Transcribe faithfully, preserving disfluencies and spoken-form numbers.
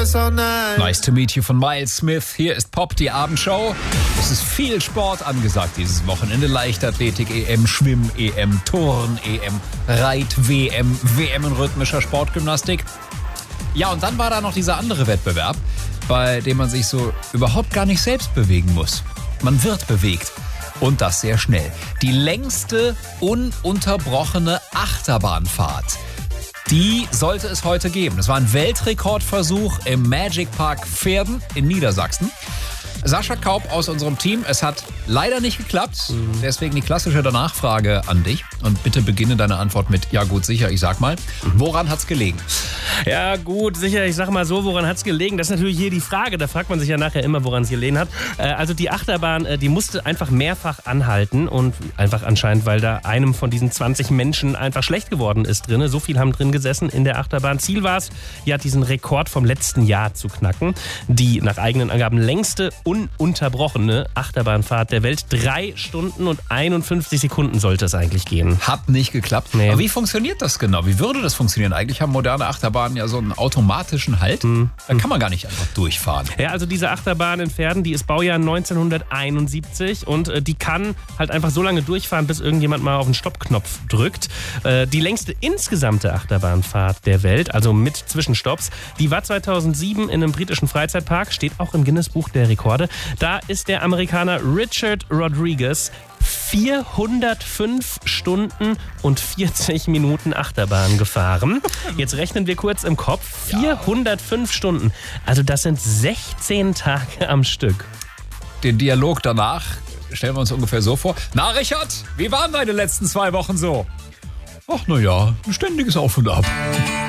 so nice. Nice to meet you von Miles Smith. Hier ist Pop, die Abendshow. Es ist viel Sport angesagt dieses Wochenende. Leichtathletik-E M, Schwimm-E M, Turn-E M, Reit-W M, W M in rhythmischer Sportgymnastik. Ja, und dann war da noch dieser andere Wettbewerb, bei dem man sich so überhaupt gar nicht selbst bewegen muss. Man wird bewegt. Und das sehr schnell. Die längste ununterbrochene Achterbahnfahrt. Die sollte es heute geben. Das war ein Weltrekordversuch im Magic Park Pferden in Niedersachsen. Sascha Kaup aus unserem Team, es hat leider nicht geklappt. Deswegen die klassische Nachfrage an dich. Und bitte beginne deine Antwort mit, ja gut, sicher, ich sag mal. Woran hat's gelegen? Ja gut, sicher, ich sag mal so, woran hat's gelegen? Das ist natürlich hier die Frage, da fragt man sich ja nachher immer, woran es gelegen hat. Also die Achterbahn, die musste einfach mehrfach anhalten und einfach anscheinend, weil da einem von diesen zwanzig Menschen einfach schlecht geworden ist drin. So viel haben drin gesessen in der Achterbahn. Ziel war es, ja, diesen Rekord vom letzten Jahr zu knacken. Die nach eigenen Angaben längste ununterbrochene Achterbahnfahrt der Welt. Drei Stunden und einundfünfzig Sekunden sollte es eigentlich gehen. Hat nicht geklappt. Nee. Aber wie funktioniert das genau? Wie würde das funktionieren? Eigentlich haben moderne Achterbahnen ja so einen automatischen Halt. Hm. Da kann man gar nicht einfach durchfahren. Ja, also diese Achterbahn in Pferden, die ist Baujahr neunzehnhunderteinundsiebzig und äh, die kann halt einfach so lange durchfahren, bis irgendjemand mal auf den Stoppknopf drückt. Äh, die längste insgesamte Achterbahnfahrt der Welt, also mit Zwischenstopps, die war zweitausendsieben in einem britischen Freizeitpark, steht auch im Guinness-Buch der Rekorde. Da ist der Amerikaner Richard Rodriguez vierhundertfünf Stunden und vierzig Minuten Achterbahn gefahren. Jetzt rechnen wir kurz im Kopf. vierhundertfünf Stunden. Also das sind sechzehn Tage am Stück. Den Dialog danach stellen wir uns ungefähr so vor. Na Richard, wie waren deine letzten zwei Wochen so? Ach na ja, ein ständiges Auf und Ab.